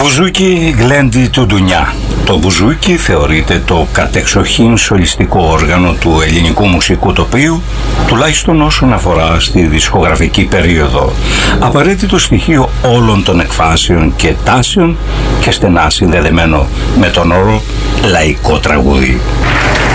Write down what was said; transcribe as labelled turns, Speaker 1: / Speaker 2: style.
Speaker 1: Μπουζούκι γλέντι του ντουνιά. Το μπουζούκι θεωρείται το κατεξοχήν σολιστικό όργανο του ελληνικού μουσικού τοπίου, τουλάχιστον όσον αφορά στη δισκογραφική περίοδο. Απαραίτητο στοιχείο όλων των εκφάσεων και τάσεων και στενά συνδεδεμένο με τον όρο λαϊκό τραγούδι.